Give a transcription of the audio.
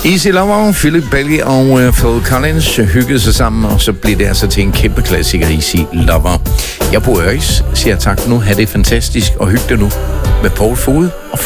Easy Lover, Philip Bailey og Phil Collins hyggede sig sammen, og så blev det altså til en kæmpe klassiker, Easy Lover. Jeg bor Øris, siger tak nu. Ha' det fantastisk, og hygge dig nu med Paul Fod og